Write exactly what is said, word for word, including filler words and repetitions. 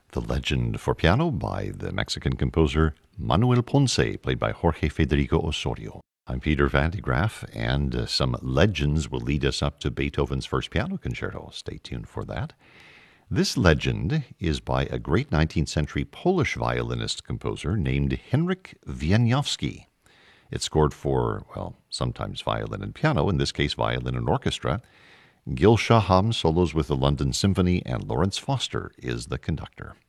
The Legend for piano by the Mexican composer Manuel Ponce, played by Jorge Federico Osorio. I'm Peter Van de Graaff, and uh, some legends will lead us up to Beethoven's first piano concerto. Stay tuned for that. This legend is by a great nineteenth century Polish violinist-composer named Henryk Wieniawski. It's scored for, well, sometimes violin and piano, in this case violin and orchestra. Gil Shaham solos with the London Symphony, and Lawrence Foster is the conductor.